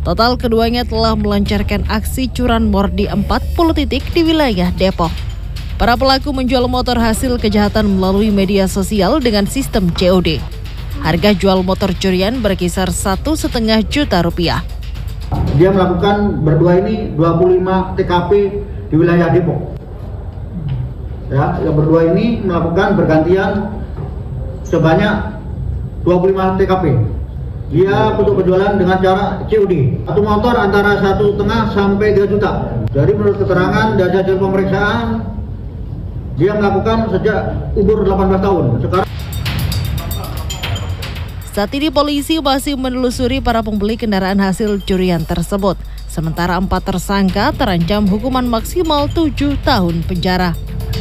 Total keduanya telah melancarkan aksi curanmor di 40 titik di wilayah Depok. Para pelaku menjual motor hasil kejahatan melalui media sosial dengan sistem COD. Harga jual motor curian berkisar 1,5 juta rupiah. Dia melakukan berdua ini 25 TKP di wilayah Depok. Ya, yang berdua ini melakukan bergantian sebanyak 25 TKP. Dia untuk penjualan dengan cara COD. Satu motor antara 1,5 sampai 3 juta. Dari menurut keterangan dan hasil pemeriksaan, dia melakukan sejak umur 18 tahun. Sekarang saat ini polisi masih menelusuri para pembeli kendaraan hasil curian tersebut. Sementara 4 tersangka terancam hukuman maksimal 7 tahun penjara.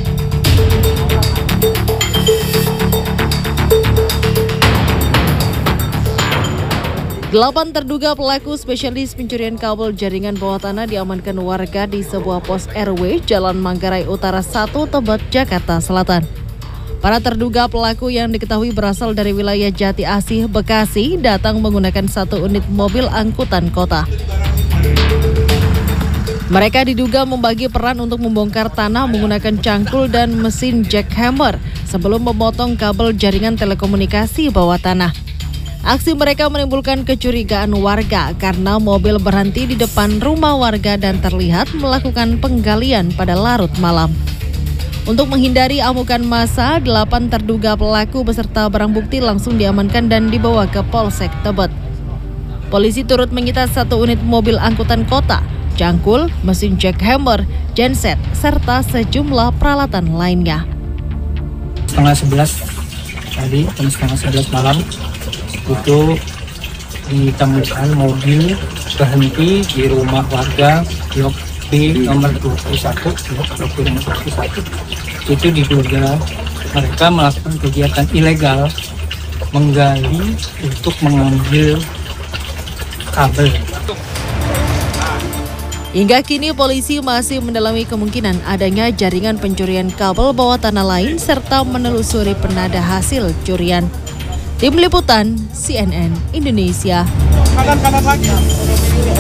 Delapan terduga pelaku spesialis pencurian kabel jaringan bawah tanah diamankan warga di sebuah pos RW Jalan Manggarai Utara 1, Tebet, Jakarta Selatan. Para terduga pelaku yang diketahui berasal dari wilayah Jati Asih, Bekasi, datang menggunakan 1 unit mobil angkutan kota. Mereka diduga membagi peran untuk membongkar tanah menggunakan cangkul dan mesin jackhammer sebelum memotong kabel jaringan telekomunikasi bawah tanah. Aksi mereka menimbulkan kecurigaan warga karena mobil berhenti di depan rumah warga dan terlihat melakukan penggalian pada larut malam. Untuk menghindari amukan massa, 8 terduga pelaku beserta barang bukti langsung diamankan dan dibawa ke Polsek Tebet. Polisi turut menyita 1 unit mobil angkutan kota, cangkul, mesin jackhammer, genset, serta sejumlah peralatan lainnya. Setengah 11 tadi, setengah 11 malam, itu ditemukan mobil berhenti di rumah warga blok B nomor 21, blok B nomor 21. Itu diduga mereka melakukan kegiatan ilegal menggali untuk mengambil kabel. Hingga kini polisi masih mendalami kemungkinan adanya jaringan pencurian kabel bawah tanah lain serta menelusuri penada hasil curian. Tim Liputan CNN Indonesia. Kanan lagi.